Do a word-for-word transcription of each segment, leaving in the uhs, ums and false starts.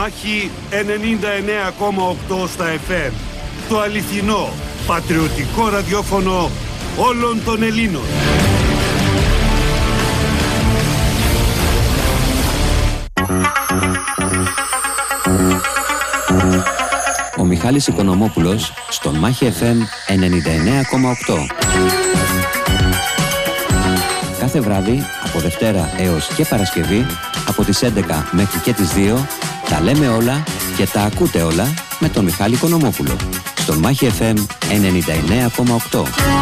Μάχη ενενήντα εννέα κόμμα οκτώ στα εφ εμ. Το αληθινό, πατριωτικό ραδιόφωνο όλων των Ελλήνων. Ο Μιχάλης Οικονομόπουλος στον Μάχη εφ εμ ενενήντα εννέα κόμμα οκτώ. Κάθε βράδυ, από Δευτέρα έως και Παρασκευή, από τις έντεκα μέχρι και τις δύο, τα λέμε όλα και τα ακούτε όλα με τον Μιχάλη Οικονομόπουλο στον Μάχη εφ εμ ενενήντα εννέα κόμμα οκτώ.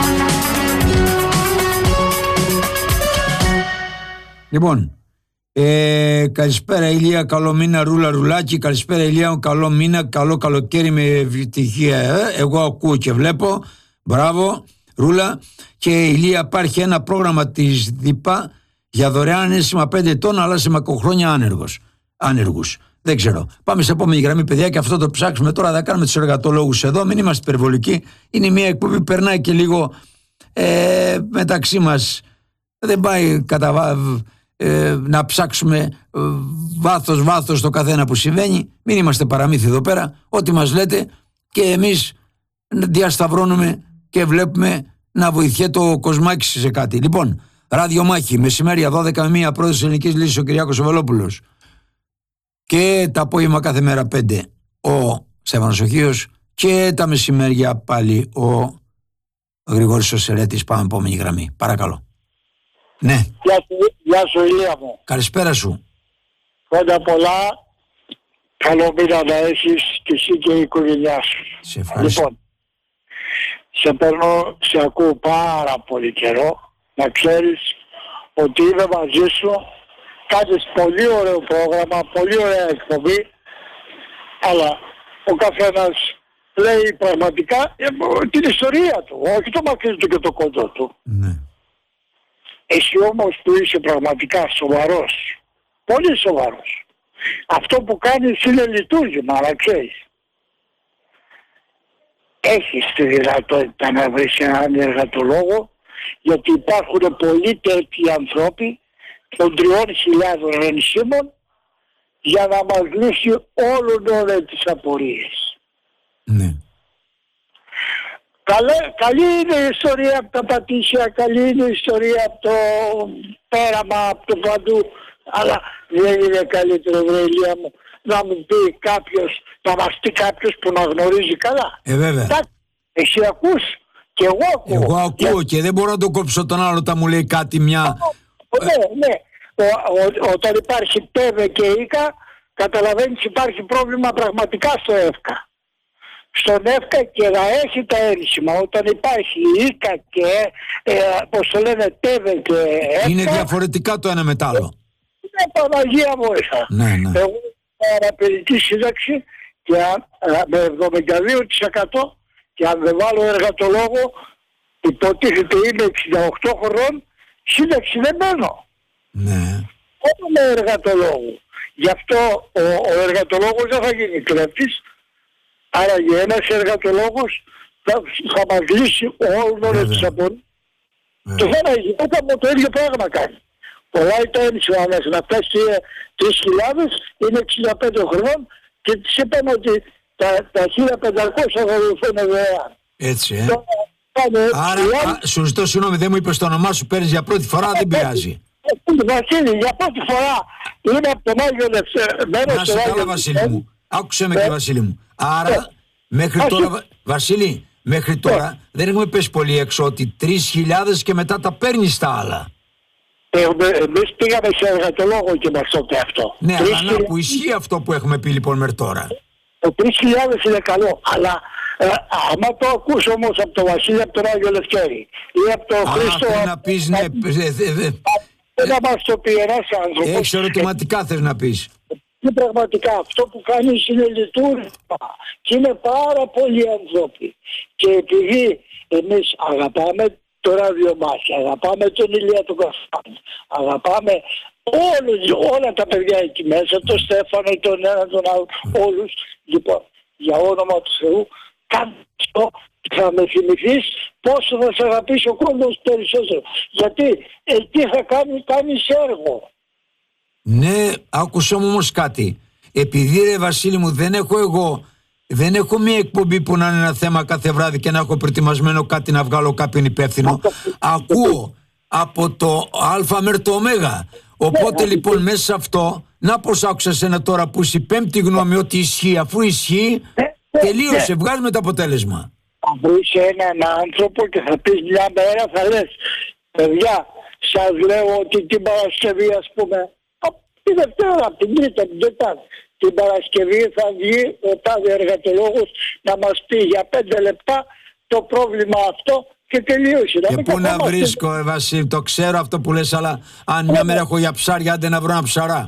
Λοιπόν, ε, καλησπέρα Ηλία, καλό μήνα, Ρούλα Ρουλάκη. Καλησπέρα Ηλία, καλό μήνα, καλό καλοκαίρι με ευτυχία. Ε. Εγώ ακούω και βλέπω, μπράβο Ρούλα. Και Ηλία, υπάρχει ένα πρόγραμμα της ΔΥΠΑ για δωρεάν ένσημα πέντε ετών, αλλά σε μακροχρόνια άνεργος, άνεργους. Δεν ξέρω. Πάμε σε επόμενη γραμμή, παιδιά, και αυτό το ψάξουμε τώρα. Θα κάνουμε τους εργατολόγους εδώ. Μην είμαστε υπερβολικοί. Είναι μια εκπομπή που περνάει και λίγο ε, μεταξύ μας. Δεν πάει κατά ε, να ψάξουμε ε, βάθος βάθος το καθένα που συμβαίνει. Μην είμαστε παραμύθι εδώ πέρα. Ό,τι μας λέτε και εμείς διασταυρώνουμε και βλέπουμε να βοηθιέται το κοσμάκι σε κάτι. Λοιπόν, ραδιομάχη, μεσημέρια δώδεκα με μία, πρόεδρος της Ελληνικής Λύσης ο Κυριάκος Βελόπουλος. Και τα απόγευμα κάθε μέρα πέντε ο Στέφανος Οχίος. Και τα μεσημέρια πάλι ο Γρηγόρης ο Σερέτης. Πάμε επόμενη γραμμή. Παρακαλώ. Ναι. Γεια σου, γεια σου Ηλία μου. Καλησπέρα σου. Χρόνια πολλά. Καλό μήνα να έχεις και εσύ και η οικογένειά σου. Σε ευχαριστώ. Λοιπόν, σε παίρνω, σε ακούω πάρα πολύ καιρό. Να ξέρεις ότι είμαι μαζί σου. Κάνεις πολύ ωραίο πρόγραμμα, πολύ ωραία εκπομπή. Αλλά ο καθένας λέει πραγματικά ε, την ιστορία του, όχι το μακρύ του και το κοντό του. Ναι. Εσύ όμως που είσαι πραγματικά σοβαρός, πολύ σοβαρός, αυτό που κάνεις είναι λειτουργήμα, να ξέρεις. Έχεις τη δυνατότητα να βρεις έναν εργατολόγο, γιατί υπάρχουν πολλοί τέτοιοι άνθρωποι των τριών χιλιάδων ενσύμων για να μας λύσει όλων όλες τις απορίες. Ναι. Καλέ, καλή είναι η ιστορία από τα Πατήσια, καλή είναι η ιστορία από το πέραμα, από το παντού, αλλά δεν είναι καλύτερο, βρε Ηλία μου, να μου πει κάποιος, να μας πει κάποιος που να γνωρίζει καλά. Ε, βέβαια. Τα, εσύ ακούς και εγώ ακούω. Εγώ ακούω και δεν μπορώ να το κόψω τον άλλο όταν μου λέει κάτι μια... Ναι, ναι. Ο, ο, όταν υπάρχει ΤΕΒΕ και ΙΚΑ, καταλαβαίνεις υπάρχει πρόβλημα πραγματικά στο ΕΦΚΑ. Στον ΕΦΚΑ και να έχει τα ένσημα, όταν υπάρχει ΙΚΑ και ε, πώς το λένε ΤΕΒΕ και ΕΦΚΑ... Είναι διαφορετικά το ένα με το άλλο. Είναι Παναγία βοήθα. Ναι, ναι. Εγώ είμαι αναπηρική σύνταξη και με εβδομήντα δύο τοις εκατό και αν δεν βάλω εργατολόγο, υποτίθεται είμαι εξήντα οκτώ χρονών, σύνταξη δεν μένω. Ναι. Μόνο με εργατολόγο. Γι' αυτό ο, ο εργατολόγος δεν θα γίνει κλέφτης. Άρα για ένας εργατολόγος θα, θα μας λύσει όλες τις απορίες. Και θα είναι η γυναίκα μου το ίδιο πράγμα κάνει. Πολλά τα ένσημα μέσα να φτάσει τρεις χιλιάδες, είναι εξήντα πέντε χρονών και της είπαν ότι τα, τα χίλια πεντακόσια θα δοθούν δωρεάν. Έτσι, ε. Άρα, α, σου ζητώ συγγνώμη, δεν μου είπες το όνομά σου, παίρνεις για πρώτη φορά, δεν πειράζει. Βασίλη, για πρώτη φορά είναι από τον Άγιο Λευτέρη. Να σε καλά, Βασίλη μου. Άκουσε με και Βασίλη μου. Άρα, μέχρι τώρα, Βασίλη, μέχρι τώρα δεν έχουμε πέσει πολύ έξω ότι τρεις χιλιάδες και μετά τα παίρνεις τα άλλα. Εμείς πήγαμε σε εργατολόγο και μας τότε αυτό. Ναι, αλλά να που ισχύει αυτό που έχουμε πει λοιπόν μέχρι τώρα. Το τρεις χιλιάδες είναι καλό, αλλά ε, άμα το ακούς όμως από τον Βασίλη, από τον Άγιο Λευτέρη ή από τον Χρήστο... Α, να πεις, ναι... Δεν θα μας το πει ένας άνθρωπος. Έχεις ερωτηματικά θες να πεις. Και πραγματικά αυτό που κάνεις είναι λειτουργήμα και είναι πάρα πολλοί άνθρωποι. Και επειδή εμείς αγαπάμε το ραδιομάχη, αγαπάμε τον Ηλία τον Καφάνη, αγαπάμε όλους, όλα τα παιδιά εκεί μέσα, τον Στέφανο, τον ένα, τον άλλο, όλους. Λοιπόν, για όνομα του Θεού, κάνε αυτό και θα με θυμηθείς πόσο θα σε αγαπήσει ο κόσμος περισσότερο. Γιατί εκεί θα κάνει, κάνεις έργο. Ναι, άκουσα μου όμως κάτι. επειδή ρε Βασίλη μου δεν έχω εγώ, δεν έχω μια εκπομπή που να είναι ένα θέμα κάθε βράδυ και να έχω προετοιμασμένο κάτι να βγάλω κάποιον υπεύθυνο. Ακούω από το Α μέχρι το Ω. Οπότε ναι, λοιπόν μέσα σε αυτό, να πως άκουσα σένα τώρα που είσαι η πέμπτη γνώμη ότι ισχύει, αφού ισχύει, ναι, τελείωσε, ναι. βγάζουμε το αποτέλεσμα. Θα βρεις έναν άνθρωπο και θα πεις μια μέρα, θα λες, παιδιά, σας λέω ότι την Παρασκευή, ας πούμε, από τη Δευτέρα, από την Τρίτη, από την Τετάρτη, την Παρασκευή θα βγει ο τάδε εργατολόγος να μας πει για πέντε λεπτά το πρόβλημα αυτό και τελείωσε. Και πού να βρίσκω, ε, Βασίλη, το ξέρω αυτό που λες, αλλά αν μια μέρα έχω για ψάρια, άντε να βρω ένα ψαρά.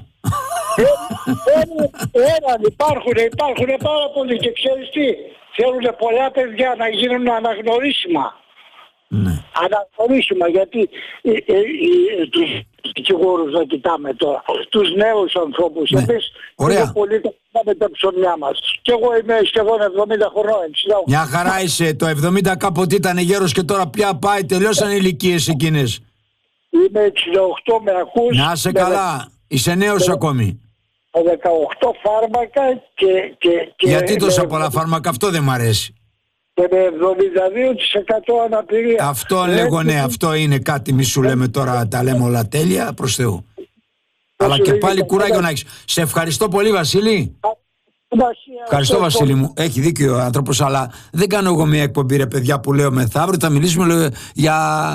Έναν υπάρχουν, υπάρχουν πάρα πολλοί και ξέρεις τι, θέλουν πολλά παιδιά να γίνουν αναγνωρίσιμα. Ναι. Αναγνωρίσιμα, γιατί ε, ε, ε, τους δικηγόρους να κοιτάμε τώρα, τους νέους ανθρώπους, Ναι. εμείς Ωραία. είναι πολύ τα με τα ψωμιά μας. Και εγώ είμαι σχεδόν εβδομήντα χρονών. Μια χαρά είσαι, το εβδομήντα κάποτε ήταν γέρος και τώρα πια πάει, τελειώσαν οι ηλικίες εκείνες. Είμαι εξήντα οκτώ, με ακούς. Να είσαι με καλά, είσαι νέος με- ακόμη. με δεκαοκτώ φάρμακα και, και, και, Γιατί τόσα με- πολλά φάρμακα, αυτό δεν μ' αρέσει. και με εβδομήντα δύο τοις εκατό αναπηρία. Αυτό Ε, λέγω, ναι, αυτό είναι κάτι, μη σου λέμε τώρα, τα λέμε όλα τέλεια, προς Θεού. Αλλά σου και λέει, πάλι το- κουράγιο να έχεις. Σε ευχαριστώ πολύ, Βασίλη. Βασίλη, Ευχαριστώ, αυτό Βασίλη μου. Έχει δίκιο ο άνθρωπος, αλλά δεν κάνω εγώ μια εκπομπή, ρε παιδιά, που λέω μεθαύριο. Θα μιλήσουμε λέω, για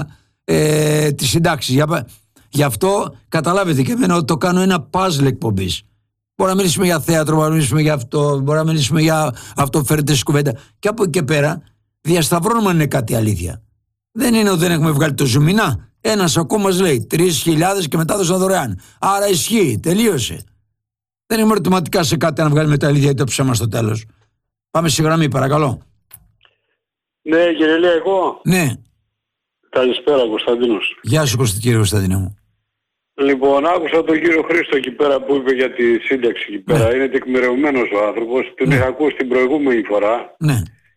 ε, τις συντάξεις. Για, γι' αυτό καταλάβετε και εμένα ότι το κάνω ένα puzzle εκπομπής. Μπορεί να μιλήσουμε για θέατρο, μπορεί να μιλήσουμε για αυτό, μπορεί να μιλήσουμε για αυτό, φέρετε στη κουβέντα. Και από εκεί και πέρα διασταυρώνουμε αν είναι κάτι αλήθεια. Δεν είναι ότι δεν έχουμε βγάλει το ζουμινά. Ένας ακόμα μας λέει τρεις χιλιάδες και μετά δώσα δωρεάν. Άρα ισχύει, τελείωσε. Δεν είμαι ερωτηματικά σε κάτι να βγάλουμε τα αλήθεια ή το ψέμα στο τέλος. Πάμε στη γραμμή, παρακαλώ. Ναι, κύριε Λία, εγώ. Ναι, Καλησπέρα, Κωνσταντίνος. γεια σου Κώστα, κύριε Κωνσταντίνε μου. Λοιπόν, άκουσα τον κύριο Χρήστο εκεί πέρα που είπε για τη σύνταξη εκεί πέρα. Ναι. Είναι τεκμηριωμένος ο άνθρωπος. Τον Ναι. είχα ακούσει την προηγούμενη φορά. Ναι,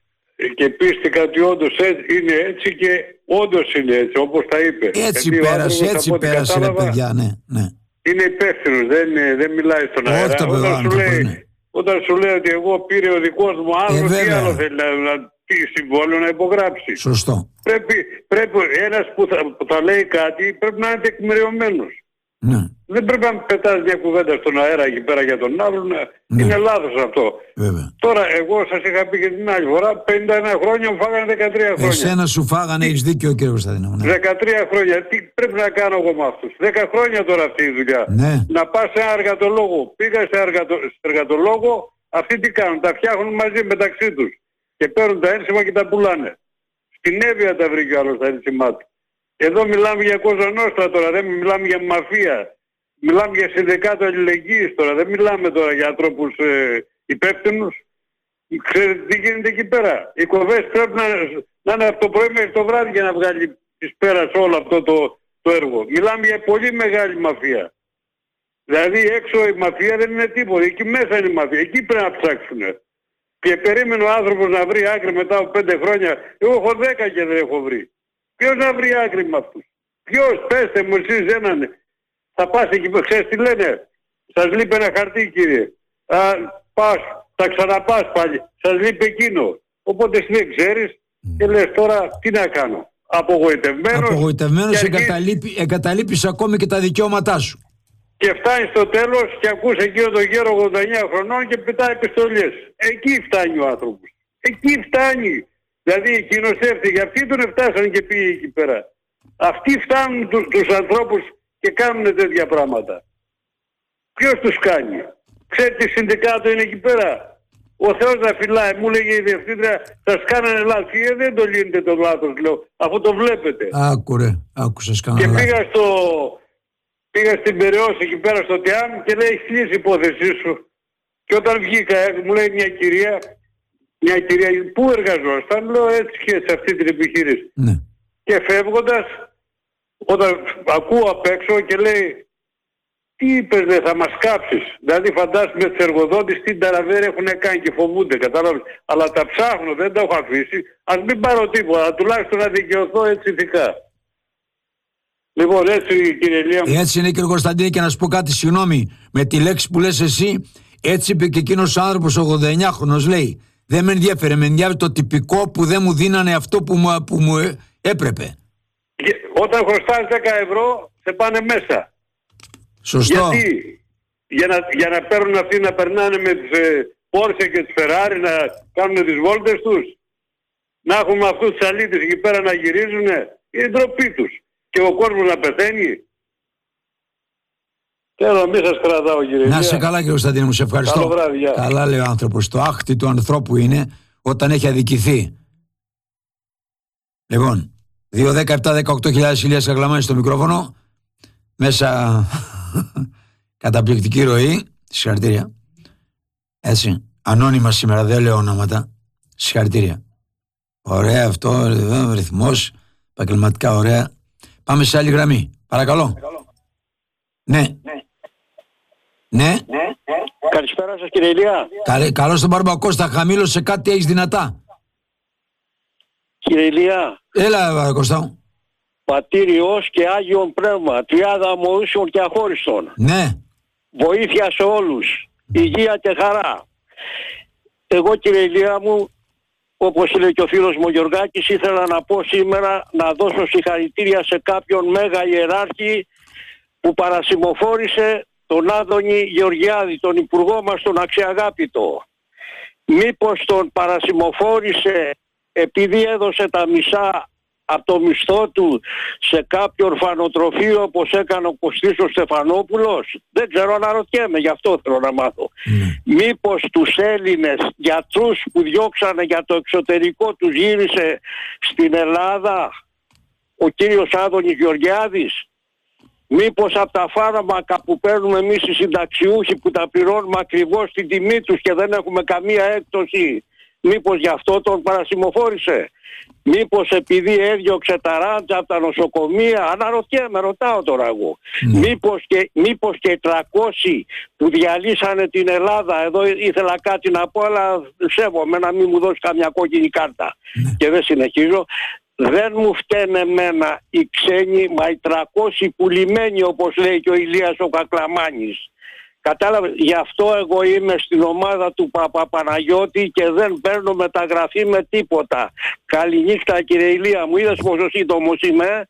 Και πίστηκα ότι όντως είναι έτσι και όντως είναι έτσι, όπως τα είπε. έτσι Γιατί ο πέρασε, άνθρωπος, έτσι από ό,τι πέρασε ρε κατάλαβα, παιδιά, ναι, ναι. είναι υπεύθυνος, δεν, είναι- δεν μιλάει στον Όχι, αέρα. το παιδί ο Όταν σου, άνθρωπος, λέει, ναι. όταν σου λέει ότι εγώ πήρε ο δικός μου άνθρωπος, τι βέβαια. άλλο θέλει να, να τι συμβόλαιο να υπογράψει. Σωστό. Πρέπει, πρέπει ένας που θα, που θα λέει κάτι πρέπει να είναι τεκμηριωμένος. Ναι, Δεν πρέπει να πετάς μια κουβέντα στον αέρα εκεί πέρα για τον άλλον. Ναι. Είναι λάθος αυτό. βέβαια. Τώρα εγώ σας είχα πει και την άλλη φορά, πενήντα ένα χρόνια μου φάγανε δεκατρία χρόνια. Εσένα σου φάγανε, έχεις δίκιο κύριε Κωνσταντίνε μου. Ναι. δεκατρία χρόνια. Τι πρέπει να κάνω εγώ με αυτούς. δέκα χρόνια τώρα αυτή η δουλειά. Ναι. Να πας σε ένα εργατολόγο. Πήγα σε εργατο... σε εργατολόγο, αυτοί τι κάνουν. Τα φτιάχνουν μαζί μεταξύ τους. Και παίρνουν τα ένσημα και τα πουλάνε. Στην Εύβοια τα βρήκε ο άλλος τα ένσημά του. Εδώ μιλάμε για Κόζα Νόστρα τώρα, δεν μιλάμε για μαφία. Μιλάμε για συνδικάτο αλληλεγγύης τώρα, δεν μιλάμε τώρα για ανθρώπους ε, υπεύθυνους. Ξέρετε τι γίνεται εκεί πέρα. Οι κοβές πρέπει να, να είναι από το πρωί μέχρι το βράδυ για να βγάλει εις πέρας όλο αυτό το, το έργο. Μιλάμε για πολύ μεγάλη μαφία. Δηλαδή έξω η μαφία δεν είναι τίποτα. Εκεί μέσα είναι η μαφία. Εκεί πρέπει να ψάξουν. Και περίμενε ο άνθρωπος να βρει άκρη μετά από πέντε χρόνια. Εγώ έχω δέκα και δεν έχω βρει. Ποιος να βρει άκρη με αυτούς. Ποιος, πέστε μου εσείς έναν. Θα πας εκεί, ξέρεις τι λένε. Σας λείπει ένα χαρτί κύριε. Α, πας, θα ξαναπάς πάλι. Σας λείπει εκείνο. Οπότε εσύ δεν ξέρεις και λες τώρα τι να κάνω. Απογοητευμένος. Απογοητευμένος, και αρχίζεις- εγκαταλείπει, εγκαταλείπεις ακόμη και τα δικαιώματά σου. Και φτάνει στο τέλος και ακούς εκείνο τον γέρο ογδόντα εννέα χρονών και πετάει επιστολές. Εκεί φτάνει ο άνθρωπος. Εκεί φτάνει. Δηλαδή εκείνος έφτυγε. Αυτοί τον φτάσαν και πήγε εκεί πέρα. Αυτοί φτάνουν του, τους ανθρώπους και κάνουν τέτοια πράγματα. Ποιος τους κάνει. Ξέρετε τι συνδικάτο είναι εκεί πέρα. Ο Θεός να φυλάει. Μου λέγε η διευθύντρια, σας κάνανε λάθος. Και δεν το λύνετε το λάθος, λέω, αφού το βλέπετε. Άκουρε, άκουσες Και κανένα. πήγα στο... Πήγα στην Περαιώση εκεί πέρα στο ΤΕΑΜ και λέει έχει κλείσει η υπόθεσή σου. Και όταν βγήκα μου λέει μια κυρία, μια κυρία πού εργαζόσταν, λέω έτσι και σε αυτή την επιχείρηση. Ναι. Και φεύγοντας, όταν ακούω απ' έξω και λέει τι είπες δε θα μας κάψεις. Δηλαδή φαντάσου με τους εργοδότες τι ταραβέρ έχουν κάνει και φοβούνται, κατάλαβες. Αλλά τα ψάχνω, δεν τα έχω αφήσει. Ας μην πάρω τίποτα, τουλάχιστον να δικαιωθώ έτσι ηθικά. Λοιπόν, έτσι κύριε Λία μου. Έτσι είναι κύριε Κωνσταντίνε, και να σου πω κάτι, συγγνώμη, με τη λέξη που λες εσύ, Έτσι είπε και εκείνος ο άνθρωπος, ογδοναεννιάχρονος, λέει: δεν με ενδιαφέρε, με ενδιαφέρε το τυπικό που δεν μου δίνανε αυτό που μου, που μου έπρεπε. Όταν χρωστάς δέκα ευρώ, σε πάνε μέσα. Σωστό. Γιατί, για να, για να παίρνουν αυτοί να περνάνε με τις ε, Porsche και τις Ferrari, να κάνουν τις βόλτες τους, να έχουμε αυτούς τους αλήτες εκεί πέρα να γυρίζουν, είναι ντροπή τους. Και ο κόσμος να πεθαίνει. Θέλω, μη σας κρατάω, κύριε. Να σε καλά, κύριε Κωνσταντίνε, μου σε ευχαριστώ. Καλό βράδυ, γεια. Καλά λέει ο άνθρωπος. Το άχτη του ανθρώπου είναι όταν έχει αδικηθεί. Λοιπόν, δύο δέκα επτά δεκαοκτώ χιλιάδες Ηλίας Καγκλαμάνης στο μικρόφωνο. Μέσα καταπληκτική ροή. Συγχαρητήρια. Έτσι. Ανώνυμα σήμερα, δεν λέω ονόματα. Συγχαρητήρια. Ωραία αυτό, ρυθμός, επαγγελματικά ωραία. Πάμε σε άλλη γραμμή. Παρακαλώ. Παρακαλώ. Ναι. Ναι. Ναι. Καλησπέρα σας, κύριε Ηλία. Καλ, καλώς τον Μπαρμπακώστα, χαμήλωσε κάτι, έχεις δυνατά. Κύριε Ηλία. Έλα, Μπαρμπακώστα. Πατήριος και Άγιον Πνεύμα, τριάδα Μωήσεων και Αχώριστων. Ναι. Βοήθεια σε όλους. Υγεία και χαρά. Εγώ, κύριε Ηλία μου, όπως λέει και ο φίλος μου ο Γιωργάκης, ήθελα να πω σήμερα να δώσω συγχαρητήρια σε κάποιον μέγα ιεράρχη που παρασημοφόρησε τον Άδωνη Γεωργιάδη, τον υπουργό μας, τον αξιαγάπητο. Μήπως τον παρασημοφόρησε επειδή έδωσε τα μισά από το μισθό του σε κάποιο ορφανοτροφείο όπως έκανε ο Κωστής ο Στεφανόπουλος? Δεν ξέρω, αναρωτιέμαι, γι' αυτό θέλω να μάθω. Mm. Μήπως τους Έλληνες γιατρούς που διώξανε για το εξωτερικό τους γύρισε στην Ελλάδα ο κύριος Άδωνης Γεωργιάδης? Μήπως από τα φάρμακα που παίρνουμε εμείς οι συνταξιούχοι που τα πληρώνουμε ακριβώς την τιμή τους και δεν έχουμε καμία έκπτωση, μήπως γι' αυτό τον παρασημοφόρησε? Μήπως επειδή έδιωξε τα ράντζα από τα νοσοκομεία? Αναρωτιέμαι, ρωτάω τώρα εγώ. Mm. Μήπως, και, μήπως και οι τριακόσιοι που διαλύσανε την Ελλάδα, εδώ ήθελα κάτι να πω αλλά σέβομαι να μην μου δώσει καμιά κόκκινη κάρτα. Mm. Και δεν συνεχίζω. Δεν μου φταίνε εμένα οι ξένοι, μα οι τριακόσιοι πουλημένοι όπως λέει και ο Ηλίας ο Κακλαμάνης. Κατάλαβε, γι' αυτό εγώ είμαι στην ομάδα του Παπαπαναγιώτη και δεν παίρνω μεταγραφή με τίποτα. Καληνύχτα, κύριε Ηλία μου, είδες πόσο σύντομος είμαι?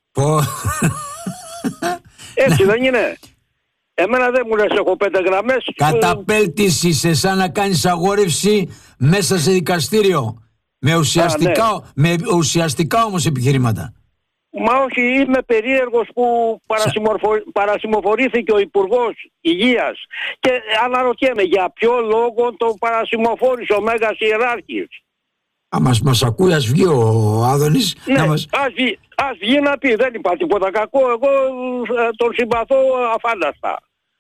Έτσι δεν είναι? Εμένα δεν μου λες, έχω πέντε γραμμές. Καταπέλτηση σε σαν να κάνεις αγόρευση μέσα σε δικαστήριο. Με ουσιαστικά, Α, ναι. με ουσιαστικά όμως επιχειρήματα. Μα όχι, είμαι περίεργος που παρασημορφω... παρασημοφορήθηκε ο Υπουργός Υγείας και αναρωτιέμαι για ποιο λόγο τον παρασημοφόρησε ο Μέγας Ιεράρχης. Α, μας, μας ακούει, ας βγει ο Άδωνης. Ναι, να μας... ας, βγει, ας βγει να πει, δεν υπάρχει τίποτα κακό, εγώ τον συμπαθώ αφάνταστα.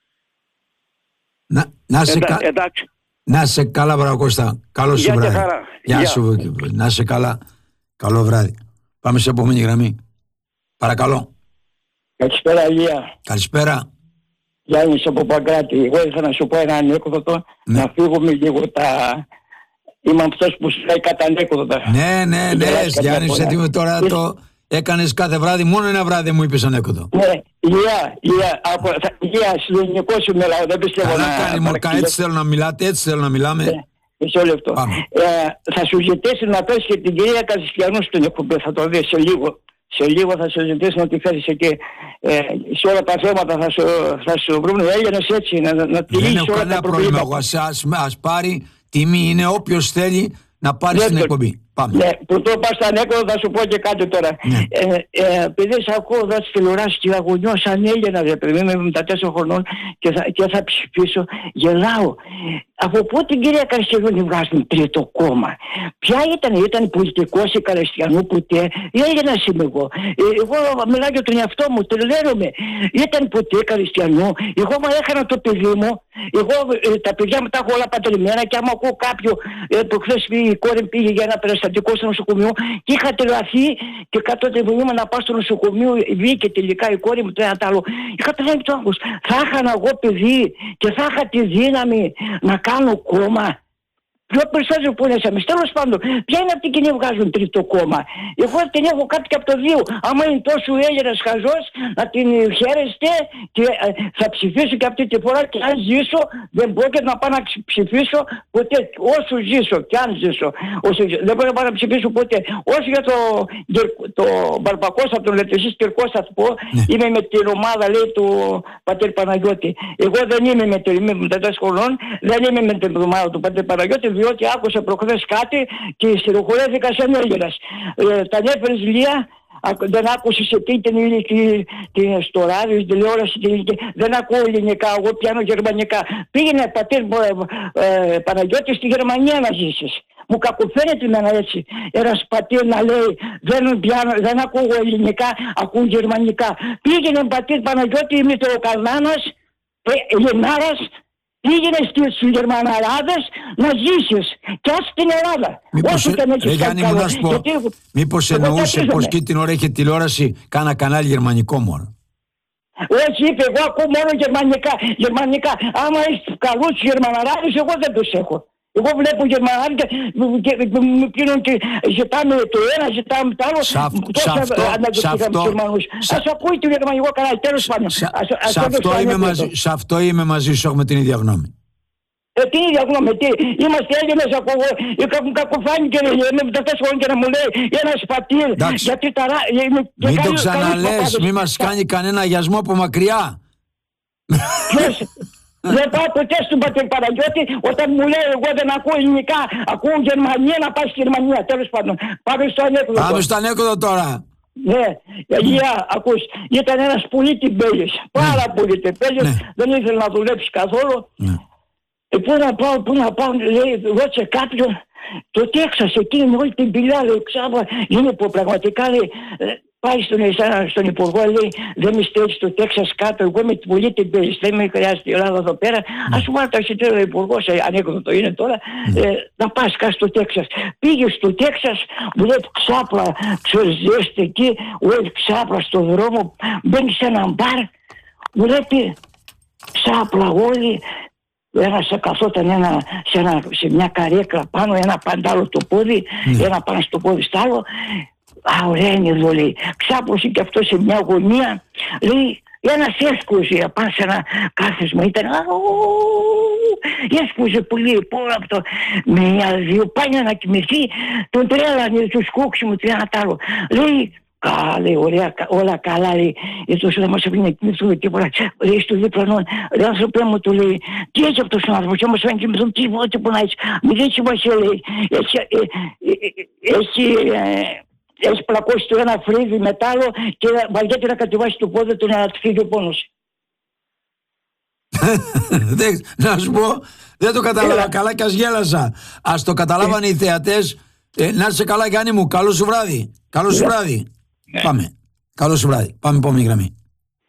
Να, να σε Εντά, κα... εντάξει. Να σε καλά, Μπρακώστα. Καλό σου βράδυ. Γεια σου. Να σε καλά. Καλό βράδυ. Πάμε σε επόμενη γραμμή. Παρακαλώ. Καλησπέρα, Ηλία. Καλησπέρα. Γιάννης από Παγκράτη. Εγώ ήθελα να σου πω ένα ανέκδοτο, ναι. Να φύγουμε λίγο τα... Είμαι αυτός που σου λέει κατά ανέκδοτα. Ναι, ναι, ναι, Γιάννης, έτοιμο τώρα Είσαι... το έκανες κάθε βράδυ, μόνο ένα βράδυ μου είπες ανέκδοτο. Ναι, Ηλία, Ηλία, Ηλία, συλλογικό σου μιλάω, δεν πιστεύω Καλά να... κάνει, Μορκά, έτσι θέλω να μιλάτε, έτσι θέλω να μιλάμε. Ναι. Μισό λεπτό. Ε, θα σου ζητήσει να πες και την κυρία Καζιστιανού στην εκπομπή, θα το δεις σε λίγο. Σε λίγο θα σου ζητήσει να τη φέρεις εκεί. Ε, σε όλα τα θέματα θα σου, θα σου βρουν Έλληνες έτσι, να, να τηρήσεις όλα τα προβλήματα. Δεν έχω κανένα πρόβλημα εγώ, ας, ας πάρει, τιμή είναι όποιος θέλει να πάρει στην εκπομπή. Πάμε. Ναι, πρωτού πας στα ανέκδοτα θα σου πω και κάτι τώρα. Ναι. Ε, ε, επειδή σε ακούω εδώ στη τηλεοράση και αγωνιώ σαν Έλληνα, ρε παιδί, είμαι εβδομήντα τέσσερα χρονών και θα, και θα ψηφίσω, γελάω. Από πού την κυρία Καριστιανού βγάζουν τρίτο κόμμα? Ποια ήταν, ήταν πολιτικός η Καριστιανού ποτέ? Ή Έλληνας είμαι εγώ. Ε, εγώ μιλάω για τον εαυτό μου, τρελαίνομαι. Ήταν ποτέ Καριστιανού? Εγώ μα έχανα το παιδί μου. Εγώ ε, τα παιδιά μου τα έχω όλα πατριμένα και άμα ακούω κάποιο ε, που χθες η κόρη πήγε για ένα περιστατικό στο νοσοκομείο και είχα τρελαθεί και κάτω τη βοήθεια να πάω στο νοσοκομείο, βγήκε τελικά η κόρη μου το ένα τ' άλλο. Είχα πεθάνει το άγχος. Θα είχα εγώ παιδί και θα είχα τη δύναμη να κάνω κόμμα? Πιο περισσότερο που είναι εμείς. Τέλος πάντων, ποια είναι αυτή κοινή βγάζουν τρίτο κόμμα? Εγώ την έχω κάτι και από το δύο. Άμα είναι τόσο Έλληνας χαζός, να την χαίρεστε και ε, θα ψηφίσω και αυτή τη φορά. Και αν ζήσω, δεν πρόκειται να πάω να ψηφίσω ποτέ. Όσο ζήσω, και αν ζήσω, όσο ζήσω. Δεν μπορώ να πάω να ψηφίσω ποτέ. Όσο για το, το Μπαρμπακώστα, τον Λεπτεσής Κυρκώστα, θα πω, ναι. Είμαι με την ομάδα, λέει, του πατέρ Παναγιώτη. Εγώ δεν είμαι με την ομάδα σχολών, δεν είμαι με την ομάδα του πατέρ Παναγιώτη, διότι άκουσα προχθές κάτι και στενοχωρέθηκα σαν Έλληνας. Ε, τα ανέφερες Λία, δεν άκουσες τι την την στο ράδιο, στην τηλεόραση, δεν ακούω ελληνικά, εγώ πιάνω γερμανικά. Πήγαινε πατέρ ε, Παναγιώτη στη Γερμανία να ζήσεις. Μου κακοφαίνεται εμένα έτσι. Ένας πατήρ να λέει δεν, πιάνω, δεν ακούω ελληνικά, ακούω γερμανικά. Πήγαινε πατήρ Παναγιώτη, είμαι το Καρνάνας, Ελληνάρας. Πήγαινε στους Γερμαναράδες να ζήσεις και ας στην Ελλάδα. Μήπως, ρε Γιάννη μου να σου πω, γιατί... μήπως εννοούσε πως και την ώρα είχε τηλεόραση κάνα κανάλι γερμανικό μόνο? Όχι, είπε, εγώ ακούω μόνο γερμανικά. Γερμανικά. Άμα είσαι καλούς Γερμαναράδες, εγώ δεν τους έχω. Εγώ βλέπω Γερμανάρια και μου πίνουν και ζητάμε το ένα, ζητάμε το άλλο. Τόσα αναγκαστήκαμε τους Γερμανούς. Ας ακούει το γερμανικό κανάλι, τέλος πάντων. Σε αυτό είμαι μαζί σου, έχουμε την ίδια γνώμη. Ε, τι ίδια γνώμη, τι, είμαστε Έλληνες, ακούω, μου κακοφάνηκε, με τέσσερα χρόνια να μου λέει ένας πατήρ, γιατί ταρά... Μην το ξαναλές, μη μας κάνει κανένα αγιασμό από μακριά. Ποιος... Δεν πάω ποτέ στον πατέρ Παναγιώτη όταν μου λέει εγώ δεν ακούω ελληνικά, ακούω Γερμανία, να πάει στη Γερμανία. Τέλος πάντων, πάμε στο ανέκδοτο. Πάμε στο ανέκδοτο τώρα. Ναι, Αγία, ακούς, ήταν ένας πολύ τυμπέλης, πάρα ναι. πολύ τυμπέλης, ναι. δεν ήθελε να δουλέψει καθόλου. Ναι. Ε, πού να πάω, πού να πάω, λέει, ρώτησε κάποιον, το Τέξας, εκείνη όλη την πηλιά, λέει, ξάπα, είναι που πραγματικά, λέει, πάει στον, στον Υπουργό, λέει, δεν με στέλνει στο Τέξας κάτω, εγώ είμαι πολύ τυμπέλης, δεν με χρειάζεται η Ελλάδα εδώ πέρα, mm. ας σου βάλω το εισιτήριο ο Υπουργός, ανέκδοτο είναι τώρα, mm. ε, να πας κάτω στο Τέξας. Πήγε στο Τέξας, βλέπει ξάπλα, ξεζέστε εκεί, βλέπει ξάπλα στον δρόμο, μπαίνει σε ένα μπαρ, βλέπει ξάπλα όλοι, ένας καθόταν ένα, σε, ένα, σε μια καρέκλα πάνω, ένα παντάλο το πόδι, mm. ένα πάνω στο πόδι στ' άλλο. Α, ωραία είναι εδώ, λέει. Ξάπλωσε και αυτό σε μια γωνία. Λέει, ένας έσκουζε απάνω σε ένα κάθισμα. Ήταν, έσκουζε πολύ, πολύ από το... Με μια-δύο πάνια να κοιμηθεί, τον τρέλανε, του σκόξιμου, το ένα τ' άλλο. Λέει, καλά, λέει, ωραία, όλα καλά, λέει. Γιατί όσο δεν μας έφυγε να κοιμηθούμε τίποτα. Λέει, στο διπλανό, λέει, άνθρωπέ μου, του λέει, τι έχει αυτός ο άνθρωπος, όμως δεν κοιμηθούν τίποτα που να έχει. Μην δεν σημασία, λέει, έχει... Έχει πλακώσει το ένα φρύδι μετάλλο και βαριέται να κατεβάσει το πόδι του να του φύγει ο πόνος. Να σου πω, δεν το κατάλαβα καλά και ας γέλασα. Ας το καταλάβανε οι θεατές. ε, Να είσαι καλά, Γιάννη μου, καλό σου βράδυ. Καλό σου βράδυ. Πάμε, καλό σου βράδυ. Πάμε επόμενη γραμμή.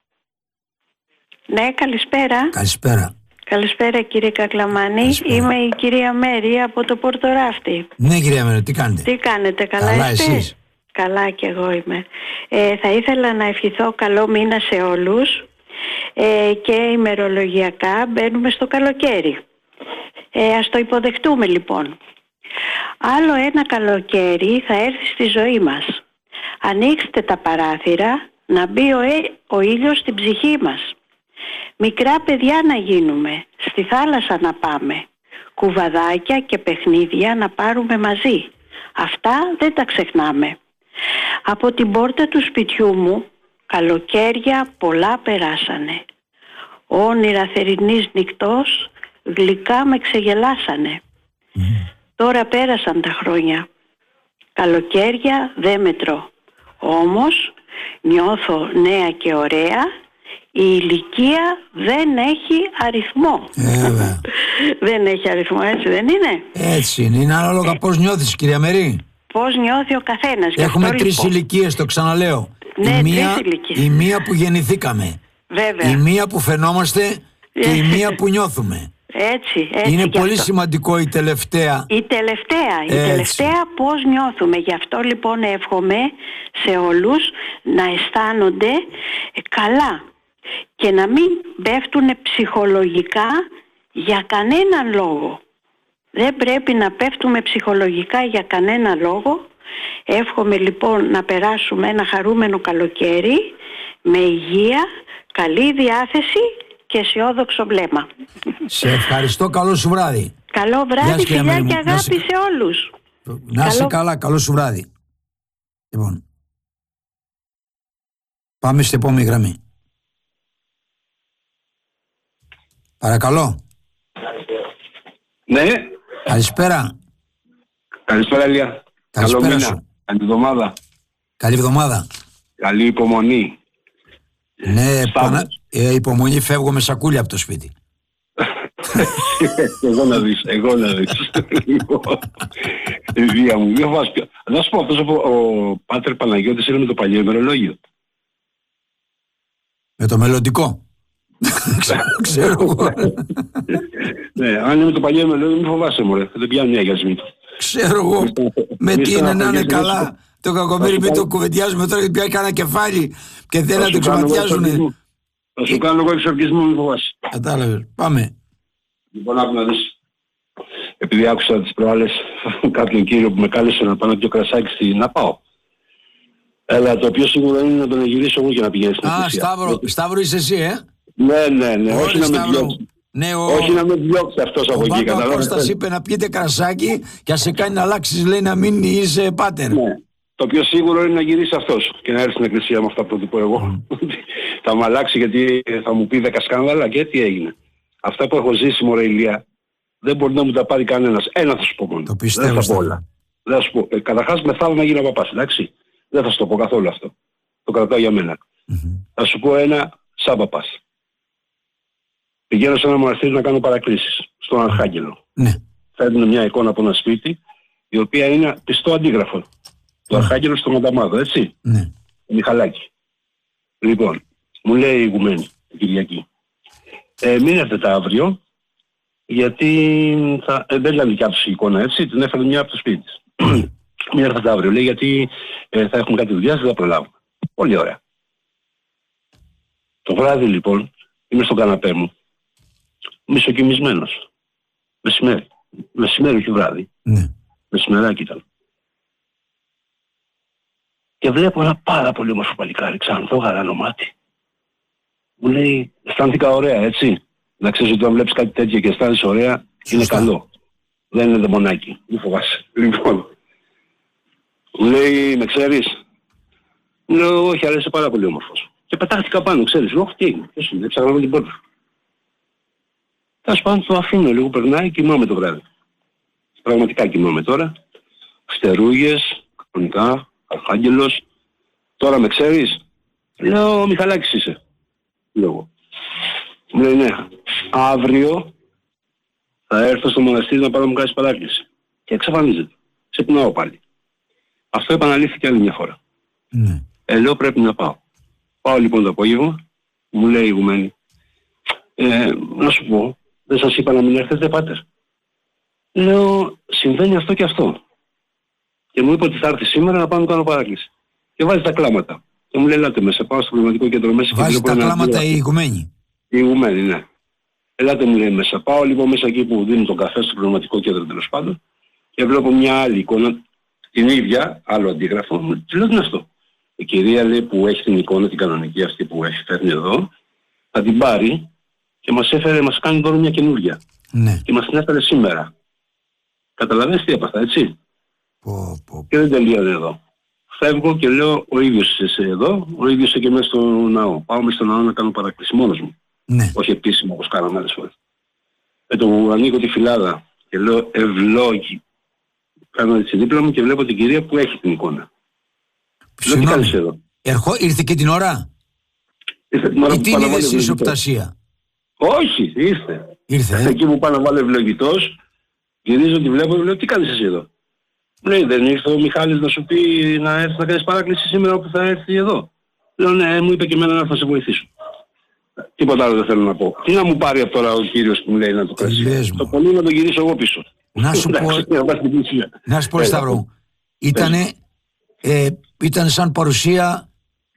Ναι, καλησπέρα. Καλησπέρα. Καλησπέρα κύριε Κακλαμάνη. Καλησπέρα. Είμαι η κυρία Μέρη από το Πορτοράφτη. Ναι κυρία Μέρη, τι κάνετε? Τι κάνετε, καλά, καλά είστε? Εσείς? Καλά και εγώ είμαι. ε, Θα ήθελα να ευχηθώ καλό μήνα σε όλους, ε, και ημερολογιακά μπαίνουμε στο καλοκαίρι. ε, Ας το υποδεχτούμε λοιπόν. Άλλο ένα καλοκαίρι θα έρθει στη ζωή μας. Ανοίξτε τα παράθυρα να μπει ο, ε, ο ήλιος στην ψυχή μας. Μικρά παιδιά να γίνουμε, στη θάλασσα να πάμε, κουβαδάκια και παιχνίδια να πάρουμε μαζί. Αυτά δεν τα ξεχνάμε. Από την πόρτα του σπιτιού μου καλοκαίρια πολλά περάσανε. Όνειρα θερινής νυχτός γλυκά με ξεγελάσανε. Mm. Τώρα πέρασαν τα χρόνια. Καλοκαίρια δεν μετρώ. Όμως νιώθω νέα και ωραία. Η ηλικία δεν έχει αριθμό. Ε, δεν έχει αριθμό, έτσι δεν είναι? Έτσι είναι. Είναι ανάλογα ε. πώς νιώθεις, κυρία Μερή. Πώς νιώθει ο καθένας. Έχουμε τρεις λοιπόν ηλικίες, το ξαναλέω. Ναι, η, μία, τρεις ηλικίες. η μία που γεννηθήκαμε. Βέβαια. Η μία που φαινόμαστε και η μία που νιώθουμε. Έτσι, έτσι. Είναι πολύ αυτό σημαντικό η τελευταία. Η τελευταία, η τελευταία πώς νιώθουμε. Γι' αυτό λοιπόν εύχομαι σε όλους να αισθάνονται καλά και να μην πέφτουν ψυχολογικά για κανέναν λόγο. Δεν πρέπει να πέφτουμε ψυχολογικά για κανένα λόγο. Εύχομαι λοιπόν να περάσουμε ένα χαρούμενο καλοκαίρι με υγεία, καλή διάθεση και αισιόδοξο βλέμμα. Σε ευχαριστώ, καλό σου βράδυ. Καλό βράδυ, φιλιά και αγάπη σε, σε όλους. Να είσαι καλό... καλά, καλό σου βράδυ. Λοιπόν, πάμε στην επόμενη γραμμή. Παρακαλώ. Ναι. Καλησπέρα. Καλησπέρα, Ηλία. Καλησπέρα Καλό σου. μήνα. Καλή εβδομάδα. Καλή εβδομάδα. Καλή υπομονή. Ναι, πανα... ε, υπομονή, φεύγω με σακούλια από το σπίτι. Εγώ να δεις, εγώ να δεις. Ηλία μου, δεν φας πια. Να σου πω, αυτός ο, ο Πάτερ Παναγιώτης είναι με το παλιό ημερολόγιο. Με το μελλοντικό. Ξέρω εγώ. Ναι, αν είναι με το παλιό ημερολόγιο, μην φοβάσαι, μωρέ. Δεν πιάνει μια γιασμή του. Ξέρω εγώ. Με τι είναι να είναι καλά. Το κακομοίρι μην το κουβεντιάζουμε τώρα, γιατί πια κάνα κεφάλι και θέλει να το ξεματιάζουν. Θα σου κάνω εγώ εξορκισμό, μην φοβάσαι. Κατάλαβες. Πάμε. Λοιπόν, άκου να δεις. Επειδή άκουσα τις προάλλες κάποιον κύριο που με κάλεσε να πάω να πιω κρασάκι στη... να πάω. Αλλά το πιο σίγουρο είναι να τον γυρίσω εγώ και να πηγαίνει στην εκκλησία. Α, Σταύρο, Σταύρο είσαι εσύ, ε. Ναι, ναι, ναι. Ωραία, όχι, να με διώξει. Ναι, ο... όχι να με διώξει αυτός από εκεί. Ο Κώστας είπε να πιείτε κρασάκι και να σε κάνει να αλλάξεις, λέει, να μην είσαι πάτερ. Ναι. Το πιο σίγουρο είναι να γυρίσει αυτός και να έρθει στην εκκλησία με αυτά που του πω εγώ. Mm. Θα μου αλλάξει γιατί θα μου πει δέκα σκάνδαλα και τι έγινε. Αυτά που έχω ζήσει, μωρέ Ηλία, δεν μπορεί να μου τα πάρει κανένας. Ένα θα σου πω μόνο. Το πιστεύω. Δεν θα πω όλα. Δεν θα σου πω. Ε, καταρχάς μεθαύριο να γίνει παπάς, εντάξει. Δεν θα σου το πω καθόλου αυτό. Το κρατάω για μένα. Mm-hmm. Θα σου πω ένα σαν παπάς. Πηγαίνω σε ένα μοναστήρι να κάνω παρακλήσεις. Στον Αρχάγγελο. Ναι. Φέρνουν μια εικόνα από ένα σπίτι, η οποία είναι πιστό αντίγραφο. Το mm. Αρχάγγελο στον Ανταμάδο, έτσι. Ναι. Το Μιχαλάκι. Λοιπόν, μου λέει η ηγουμένη, την Κυριακή. Ε, μην έρθετε αύριο, γιατί θα... ε, δεν ήταν δικιά τους η εικόνα, έτσι. Την έφερε μια από το σπίτι της. Μην έρθετε αύριο, λέει, γιατί ε, θα έχουμε κάτι δουλειά, δεν θα προλάβουμε. Πολύ ωραία. Το βράδυ, λοιπόν, είμαι στον καναπέ μου. Μισοκοιμισμένος. Μεσημέρι. Μεσημέρι και βράδυ. Ναι. Μεσημεράκι ήταν. Και βλέπω ένα πάρα πολύ όμορφο παλικάρι, ξανθό, γαράνο μάτι. Μου λέει, αισθάνθηκα ωραία, έτσι. Να ξέρεις ότι όταν βλέπεις κάτι τέτοιο και αισθάνεσαι ωραία, είναι καλό. Δεν είναι δαιμονάκι. Μη φοβάσαι. Λοιπόν, μου λέει, με ξέρεις? Λέω, όχι, αλλά είσαι πάρα πολύ όμορφος. Και πετάχτηκα πάνω, ξέρεις. Λέω, τι έγινε, ποιος είναι, ψάχνω την πόρτα. Τέλος πάντων, το αφήνω λίγο, περνάει, κοιμάμαι το βράδυ. Πραγματικά κοιμάμαι τώρα. Φτερούγες, κανονικά, Αρχάγγελος. Τώρα με ξέρεις? Λέω, Μιχαλάκης είσαι. Λέω. Μου λέει, ναι. Αύριο θα έρθω στο μοναστήρι να πάρω να μου κάνεις παράκληση. Και εξαφανίζεται. Ξυπνάω πάλι. Αυτό επαναλήφθηκε άλλη μια φορά. Ναι. Ε, λέω, πρέπει να πάω. Πάω λοιπόν το απόγευμα. Μου λέει η ηγουμένη. Ε, να σου πω, δεν σας είπα να μην έρθετε, πάτερ? Λέω, συμβαίνει αυτό και αυτό. Και μου είπε ότι θα έρθει σήμερα να πάω να κάνω παράκληση. Και βάζει τα κλάματα. Και μου λέει, ελάτε μέσα, πάω στο πνευματικό κέντρο μέσα. Βάζει τα κλάματα η ηγουμένη. Η ηγουμένη, ναι. Ελάτε, μου λέει, μέσα. Πάω λοιπόν μέσα εκεί που δίνουν τον καφέ στο πνευματικό κέντρο, τέλος πάντων. Και βλέπω μια άλλη εικόνα, την ίδια, άλλο αντίγραφο. Μου λέω, τι είναι αυτό? Η κυρία, λέει, που έχει την εικόνα, την κανονική αυτή που έχει φέρνει εδώ, θα την πάρει και μας έφερε, μας κάνει τώρα μια καινούργια. Ναι. Και μας την έφερε σήμερα. Καταλαβαίνεις τι έπαθα, έτσι? Πω, πω. Και δεν τελείωνε εδώ. Φεύγω και λέω, ο ίδιος είσαι εδώ, ο ίδιος είσαι και μέσα στο ναό. Πάω μέσα στο ναό να κάνω παράκληση μόνος μου. Ναι. Όχι επίσημα όπως κάναμε άλλες φορές. Με το που ανοίγω τη φυλάδα και λέω ευλόγη, κάνω έτσι δίπλα μου και βλέπω την κυρία που έχει την εικόνα. Λέω, τι κάνεις εδώ? Ερχό, ήρθε και την ώρα? Ήρθε την ώρα ή που την είδες ισοπτασία? Όχι, ήρθε. Ήρθε, ε? Εκεί που πάω να βάλω ευλογητός, γυρίζω, τη βλέπω και λέω, τι κάνεις εσύ εδώ? Λέει, δεν ήρθε ο Μιχάλης να σου πει να έρθει να κάνεις παράκληση σήμερα που θα έρθει εδώ? Λέω, ναι, μου είπε και εμένα να έρθω να σε βοηθήσω. Τίποτα άλλο δεν θέλω να πω. Τι να μου πάρει από τώρα ο κύριος που μου λέει να το κάνει? Το πολύ να το γυρίσω εγώ πίσω. Να σου πω, να σου πω, Σταύρο, ήτανε, ε, ήταν σαν παρουσία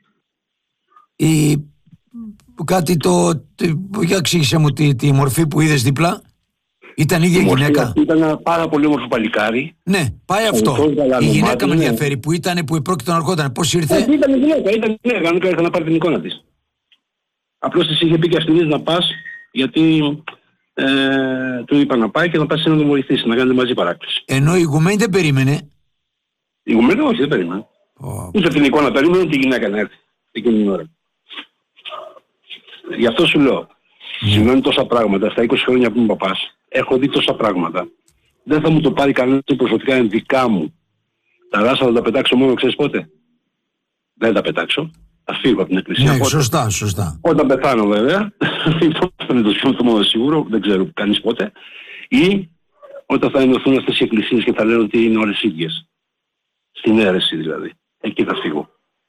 η, κάτι το, το, για εξήγησε μου τη, τη μορφή που είδες δίπλα. Ήταν ίδια γυναίκα. Ήταν ένα πάρα πολύ όμορφο παλικάρι. Ναι, πάει αυτό. Η γυναίκα με ενδιαφέρει που ήταν, που επρόκειτο να ερχόταν. Πώς ήρθε. Ε, ήταν γυναίκα, ήταν γυναίκα. Αν ήθελα να πάρει την εικόνα της. Απλώς της είχε πει και αυτήν να πας, γιατί ε, του είπα να πάει και να πας να τον βοηθήσει, να κάνετε μαζί παράκληση. Ενώ η ηγουμένη δεν περίμενε. Η ηγουμένη όχι, δεν περίμενε. Oh. Ούτε την εικόνα περίμενε, ούτε τη γυναίκα να έρθει εκείνη την ώρα. Γι' αυτό σου λέω, mm. συμβαίνουν τόσα πράγματα. Στα είκοσι χρόνια που είμαι παπάς, έχω δει τόσα πράγματα. Δεν θα μου το πάρει κανένας προσωπικά, είναι δικά μου. Τα ράσα θα τα πετάξω μόνο, ξέρεις πότε. Δεν τα πετάξω. Θα φύγω από την εκκλησία. Ναι, πότε. σωστά, σωστά. Όταν πεθάνω βέβαια, αυτό είναι το πιο μόνο σίγουρο, δεν ξέρω κανείς πότε. Ή όταν θα ενωθούν αυτές οι εκκλησίες και θα λένε ότι είναι όλες ίδιες. Στην αίρεση δηλαδή. Εκεί θα φύγω.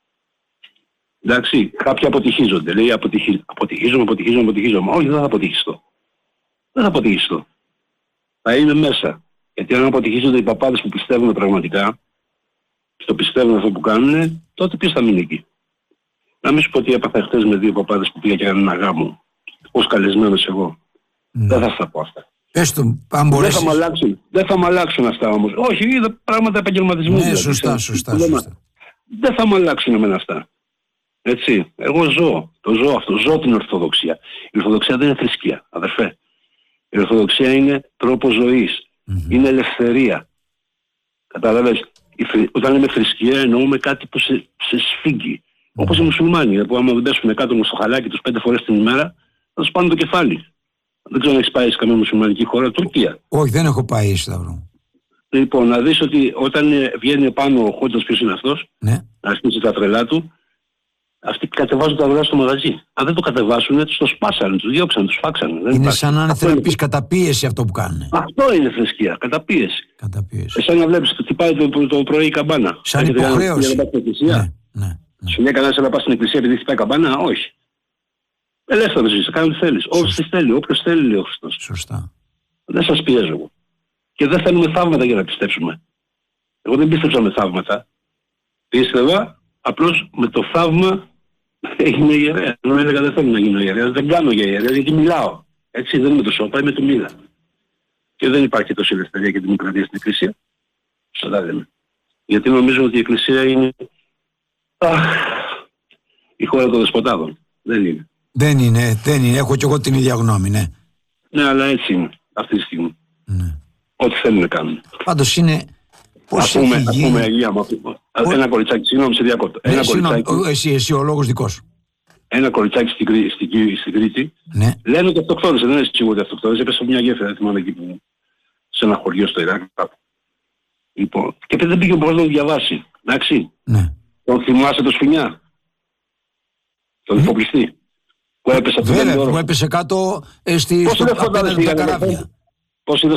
Εντάξει, κάποιοι αποτυχίζονται. Λέει αποτυχι... αποτυχίζομαι, αποτυχίζομαι, αποτυχίζομαι. Όχι, δεν θα αποτυχιστώ. Δεν θα αποτυχιστώ. Θα είμαι μέσα. Γιατί αν αποτυχίζονται οι παπάδες που πιστεύουν πραγματικά, και το πιστεύουν αυτό που κάνουν, τότε ποιος θα μείνει εκεί. Να μην σου πω ότι έπαθα χτες με δύο παπάδες που πήγα και έκαναν ένα γάμο. Ως καλεσμένος εγώ. Mm. Δεν θα στα πω αυτά. Πες του, αν μπορέσεις. Δεν θα μ' αλλάξουν. Δεν θα μ' αλλάξουν αυτά όμως. Όχι, είδα πράγματα επαγγελματισμού. Ναι, δηλαδή, σωστά, σωστά, σωστά. Δεν θα μ' αλλάξουν εμένα αυτά. Έτσι. Εγώ ζω. Το ζω αυτό. Ζω την Ορθοδοξία. Η Ορθοδοξία δεν είναι θρησκεία, αδερφέ. Η Ορθοδοξία είναι τρόπος ζωής. Mm-hmm. Είναι ελευθερία. Καταλαβαίνεις. Όταν λέμε θρησκεία εννοούμε κάτι που σε, σε σφίγγει. Mm. Όπως οι μουσουλμάνοι, που άμα δεν πέσουν κάτω στο χαλάκι τους πέντε φορές την ημέρα, θα τους πάνε το κεφάλι. Δεν ξέρω αν έχεις πάει σε καμία μουσουλμανική χώρα, Τουρκία. Όχι, δεν έχω πάει, Σταύρο. Λοιπόν, να δεις ότι όταν βγαίνει πάνω ο Χόντζας, ποιος είναι αυτός, ναι. να αρχίσει τα τρελά του, αυτοί κατεβάζουν τα αυγά στο μαγαζί. Αν δεν το κατεβάσουν, τους το σπάσανε, τους διώξανε, τους φάξανε. Είναι υπάρχει. Σαν να είναι θεραπείς καταπίεση αυτό που κάνουν. Αυτό είναι θρησκεία, καταπίεση. Καταπίεση. Σαν να βλέπεις ότι πάει το, το, το πρωί η καμπάνα. Σαν υποχρέωση. Ναι, ναι. Σου λέει κανένας να πας στην εκκλησία επειδή χτυπάει καμπάνα, όχι. Ελεύθερος είσαι, κάνει ό,τι θέλεις. Όποιος θέλει, όποιος θέλει, λέει ο Χριστός. Σωστά. Δεν σας πιέζω εγώ. Και δεν θέλουμε θαύματα για να πιστέψουμε. Εγώ δεν πίστεψα με θαύματα. Πίστευα απλώς με το θαύμα έγινε ιερέα. Ενώ έλεγα δεν θέλω να γίνω ιερέας, δεν κάνω για ιερέα γιατί μιλάω. Έτσι δεν είμαι το σώπα, είμαι το μίλα. Και δεν υπάρχει τόση ελευθερία και δημοκρατία στην εκκλησία. Σωστά δεν είναι. Γιατί νομίζω ότι η εκκλησία είναι αχ, η χώρα των δεσποτάδων. Δεν είναι. Δεν είναι, δεν είναι. Έχω κι εγώ την ίδια γνώμη, ναι. Ναι, αλλά έτσι είναι αυτή τη στιγμή. Ναι. Ό,τι θέλουν να κάνουν. Πάντως είναι. Πώς ας πούμε, έχει ας γίνει. πούμε, Αγία μου, ένα κοριτσάκι, συγγνώμη, σε διακόπτω. Ναι, ένα συγγνώμη, κοριτσάκι, εσύ, εσύ ο λόγος δικός σου. ένα κοριτσάκι στην, Κρή, στην, στην Κρήτη, ναι. Λένε ότι αυτοκτόνησε, δεν είναι σίγουρο ότι αυτοκτόνησε, έπεσε μια γέφυρα, δεν θυμάμαι εκεί που, σε ένα χωριό στο Ιράκ. Λοιπόν, και δεν πήγε ο να τον διαβάσει, εντάξει. Ναι. Τον θυμάσαι το Σφινιά, τον mm. υποπληστή, που έπεσε από Βέβαια, που έπεσε κάτω ε, στη, στο, απέναντι από τα καράβια. Πώς είδε